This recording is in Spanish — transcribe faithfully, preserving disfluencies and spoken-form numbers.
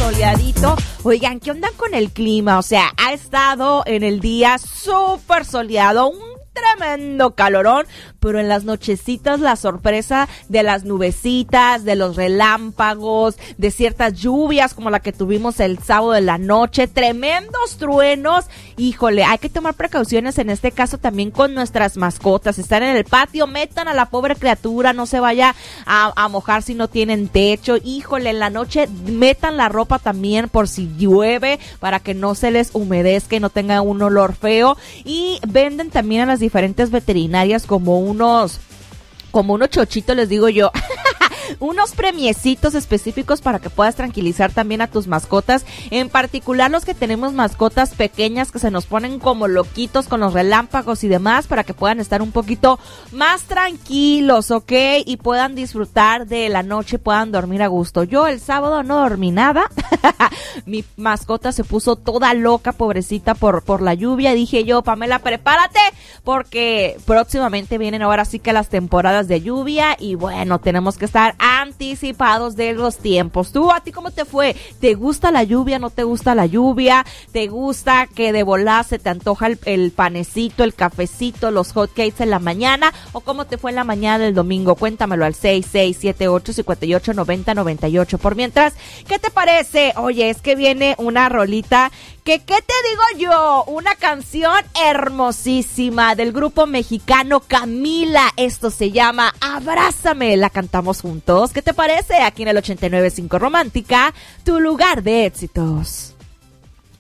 soleadito. Oigan, ¿qué onda con el clima? O sea, ha estado en el día súper soleado, un tremendo calorón, pero en las nochecitas la sorpresa de las nubecitas, de los relámpagos, de ciertas lluvias como la que tuvimos el sábado de la noche, tremendos truenos. Híjole, hay que tomar precauciones en este caso también con nuestras mascotas. Están en el patio, metan a la pobre criatura, no se vaya a, a mojar si no tienen techo. Híjole, en la noche metan la ropa también por si llueve, para que no se les humedezca y no tenga un olor feo. Y venden también a las diferentes veterinarias como unos, como unos chochitos, les digo yo, unos premiecitos específicos para que puedas tranquilizar también a tus mascotas, en particular los que tenemos mascotas pequeñas que se nos ponen como loquitos con los relámpagos y demás, para que puedan estar un poquito más tranquilos, ¿ok? Y puedan disfrutar de la noche, puedan dormir a gusto. Yo el sábado no dormí nada, mi mascota se puso toda loca, pobrecita, por, por la lluvia. Dije yo, Pamela, prepárate, porque próximamente vienen ahora sí que las temporadas de lluvia y bueno, tenemos que estar anticipados de los tiempos. ¿Tú, a ti cómo te fue? ¿Te gusta la lluvia? ¿No te gusta la lluvia? ¿Te gusta que de volada se te antoja el, el panecito, el cafecito, los hot cakes en la mañana? ¿O cómo te fue en la mañana del domingo? Cuéntamelo al seis seis siete ocho cinco ocho nueve cero nueve ocho. Por mientras, ¿qué te parece? Oye, es que viene una rolita que, ¿qué te digo yo? Una canción hermosísima del grupo mexicano Camila. Esto se llama Abrázame. La cantamos juntos. ¿Qué te parece? Aquí en el ochenta y nueve punto cinco Romántica, tu lugar de éxitos.